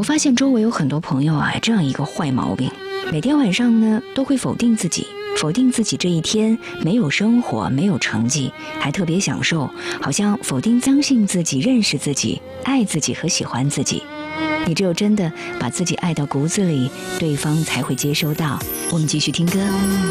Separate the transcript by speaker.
Speaker 1: 我发现周围有很多朋友啊，这样一个坏毛病，每天晚上呢都会否定自己这一天没有生活，没有成绩，还特别享受，好像否定相信自己，认识自己，爱自己和喜欢自己。你只有真的把自己爱到骨子里，对方才会接收到。我们继续听歌。